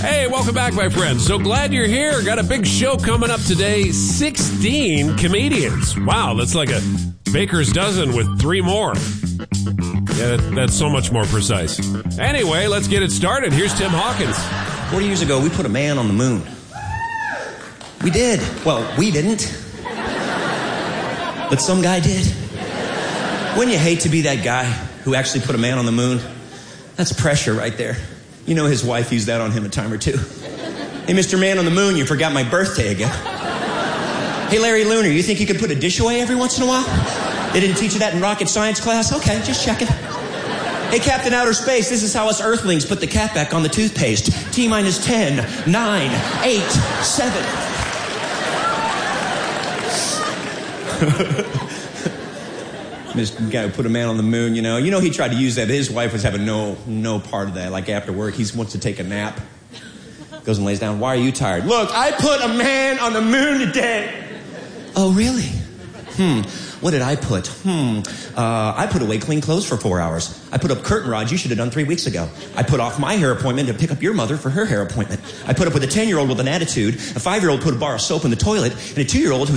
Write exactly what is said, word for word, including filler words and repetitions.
Hey, welcome back, my friends. So glad you're here. Got a big show coming up today. sixteen comedians. Wow, that's like a baker's dozen with three more. Yeah, that, that's so much more precise. Anyway, let's get it started. Here's Tim Hawkins. forty years ago, we put a man on the moon. We did. Well, we didn't. But some guy did. Wouldn't you hate to be that guy who actually put a man on the moon? That's pressure right there. You know his wife used that on him a time or two. Hey, Mister Man on the Moon, you forgot my birthday again. Hey, Larry Lunar, you think you could put a dish away every once in a while? They didn't teach you that in rocket science class? Okay, just checking. Hey, Captain Outer Space, this is how us Earthlings put the cap back on the toothpaste. T minus ten, nine, eight, seven. This guy who put a man on the moon, you know. You know he tried to use that. His wife was having no no part of that. Like after work, he wants to take a nap. Goes and lays down. Why are you tired? Look, I put a man on the moon today. Oh, really? Hmm. What did I put? Hmm. Uh, I put away clean clothes for four hours. I put up curtain rods you should have done three weeks ago. I put off my hair appointment to pick up your mother for her hair appointment. I put up with a ten-year-old with an attitude, a five-year-old put a bar of soap in the toilet, and a two-year-old who